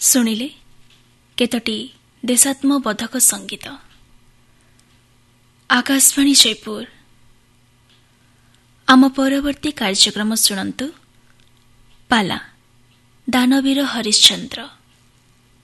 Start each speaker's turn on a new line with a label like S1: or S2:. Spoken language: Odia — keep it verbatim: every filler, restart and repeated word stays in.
S1: ଶୁଣିଲେ କେତୋଟି ଦେଶାତ୍ମବୋଧକ ସଙ୍ଗୀତ। ଆକାଶବାଣୀ ଜୟପୁର। ଆମ ପରବର୍ତ୍ତୀ କାର୍ଯ୍ୟକ୍ରମ ଶୁଣନ୍ତୁ। ପାଲା ଦାନବୀର ହରିଶ୍ଚନ୍ଦ୍ର।